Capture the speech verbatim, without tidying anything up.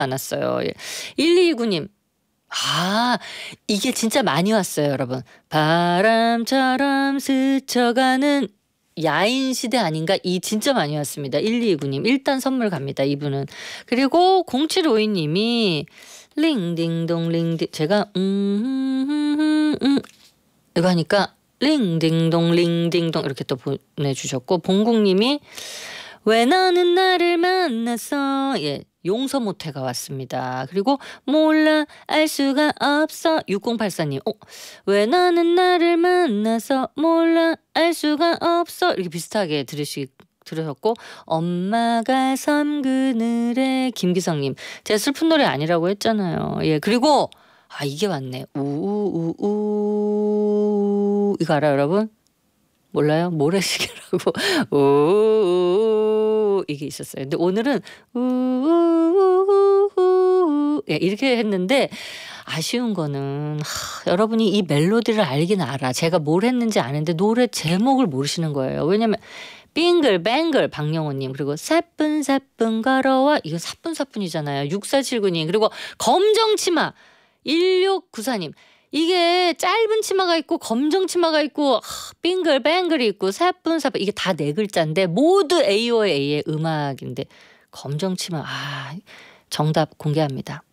않았어요. 예. 일이이구 님. 아, 이게 진짜 많이 왔어요, 여러분. 바람처럼 스쳐가는 야인 시대 아닌가? 이 진짜 많이 왔습니다. 일이이구 님. 일단 선물 갑니다, 이분은. 그리고 공칠오이 님이 링딩동 링딩 제가 음, 음, 음, 음 이거 하니까 링딩동 링딩동 이렇게 또 보내주셨고, 봉국님이 왜 너는 나를 만났어. 예, 용서 못해가 왔습니다. 그리고 몰라 알 수가 없어. 육공팔사 님. 어, 왜 너는 나를 만나서 몰라 알 수가 없어. 이렇게 비슷하게 들으시 들으셨고, 엄마가 섬 그늘에 김기성님. 제가 슬픈 노래 아니라고 했잖아요. 예, 그리고 아 이게 왔네. 우우우우 이거 알아요, 여러분? 몰라요? 모래시계라고 우 이게 있었어요. 근데 오늘은 우우우우 예, 이렇게 했는데 아쉬운 거는 하, 여러분이 이 멜로디를 알긴 알아. 제가 뭘 했는지 아는데 노래 제목을 모르시는 거예요. 왜냐면 빙글뱅글 박영호님, 그리고 사뿐사뿐 걸어와 이거 사뿐사뿐이잖아요. 육사칠구 님, 그리고 검정치마 일육구사 님. 이게 짧은 치마가 있고 검정 치마가 있고 빙글뱅글이 있고 사뿐사뿐 이게 다 네 글자인데 모두 에이오에이의 음악인데 검정 치마. 아, 정답 공개합니다.